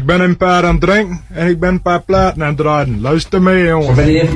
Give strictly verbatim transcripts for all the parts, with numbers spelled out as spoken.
ben een paar aan het drinken en ik ben een paar platen aan het draaien. Luister mee, jongen.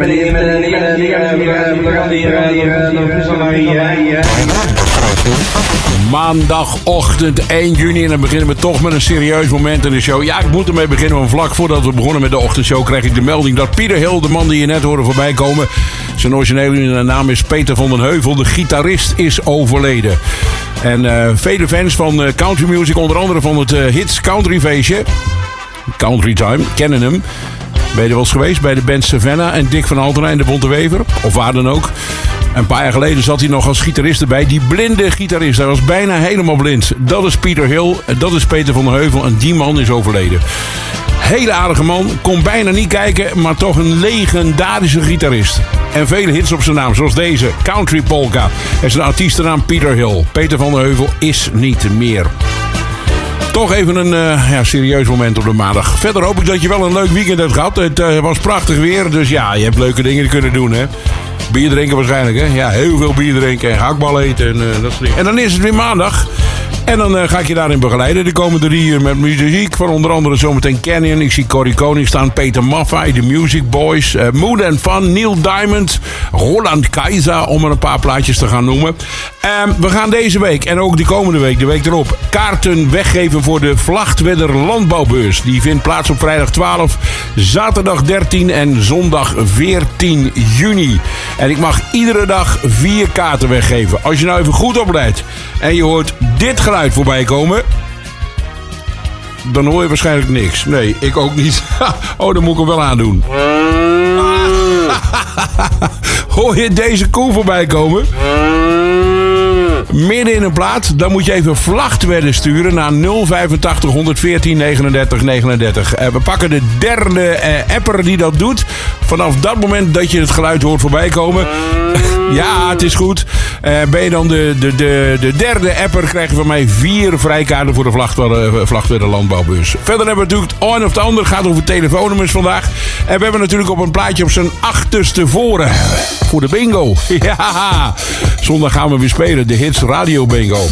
Maandagochtend één juni en dan beginnen we toch met een serieus moment in de show. Ja, ik moet ermee beginnen, want vlak voordat we begonnen met de ochtendshow kreeg ik de melding dat Peter Hill, de man die je net hoorde voorbij komen, zijn originele naam is Peter van den Heuvel, de gitarist, is overleden. En uh, vele fans van uh, country music, onder andere van het uh, Hits Country feestje, Country Time, kennen hem. Ben je er wel eens geweest bij de band Savannah en Dick van Altena en de Bonte Wever? Of waar dan ook. Een paar jaar geleden zat hij nog als gitarist erbij. Die blinde gitarist, hij was bijna helemaal blind. Dat is Peter Hill, dat is Peter van den Heuvel en die man is overleden. Hele aardige man, kon bijna niet kijken, maar toch een legendarische gitarist. En vele hits op zijn naam, zoals deze, Country Polka. En zijn artiestennaam Peter Hill. Peter van den Heuvel is niet meer. Toch even een uh, ja, serieus moment op de maandag. Verder hoop ik dat je wel een leuk weekend hebt gehad. Het uh, was prachtig weer, dus ja, je hebt leuke dingen kunnen doen, hè. Bier drinken waarschijnlijk, hè. Ja, heel veel bier drinken en gehaktbal eten en uh, dat soort dingen. En dan is het weer maandag. En dan uh, ga ik je daarin begeleiden. De komende drie uur met muziek. Van onder andere zometeen Canyon. Ik zie Corrie Koning staan. Peter Maffay, The Music Boys. Uh, Mood and Fun. Neil Diamond. Roland Keizer. Om er een paar plaatjes te gaan noemen. Um, we gaan deze week en ook de komende week, de week erop, kaarten weggeven voor de Vlachtwedder Landbouwbeurs. Die vindt plaats op vrijdag twaalf, zaterdag dertien en zondag veertien juni. En ik mag iedere dag vier kaarten weggeven. Als je nou even goed oplet en je hoort dit geluid voorbij komen, dan hoor je waarschijnlijk niks. Nee, ik ook niet. Oh, dan moet ik hem wel aandoen. Hoor je deze koe voorbij komen? Midden in een plaat, dan moet je even Vlachtwedder sturen naar nul vijfentachtig honderdveertien negenendertig negenendertig. Uh, we pakken de derde uh, apper die dat doet. Vanaf dat moment dat je het geluid hoort voorbij komen. Ja, het is goed. Uh, ben je dan de, de, de, de derde apper, krijg je van mij vier vrijkaarten voor de Vlachtwedder, Vlachtwedder Landbouwbeurs. Verder hebben we natuurlijk het een of het ander. Het gaat over telefoonnummers vandaag. En we hebben natuurlijk op een plaatje op zijn achterste voren. Voor de bingo. Ja, zondag gaan we weer spelen. De Hits Radio Bingo.